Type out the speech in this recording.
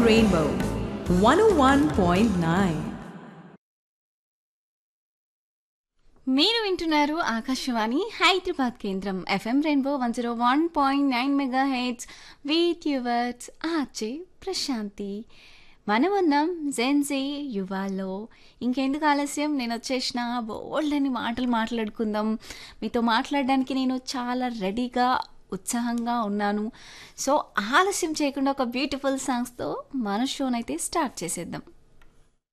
Rainbow 101.9. మీరు వింటున్నారు ఆకాశవాణి హైదరాబాద్ కేంద్రం FM rainbow 101.9 mega heads with yours RJ Prashanti. మనమున్నాం జెన్జీ యువాలో. ఇంకెందుకు ఆలస్యం, నేను వచ్చేసిన బోల్డ్ అని మాటలు మాట్లాడుకుందాం. మీతో మాట్లాడడానికి నేను చాలా రెడీగా ఉత్సాహంగా ఉన్నాను. సో ఆలస్యం చేయకుండా ఒక బ్యూటిఫుల్ సాంగ్స్తో మన షోనైతే స్టార్ట్ చేసేద్దాం.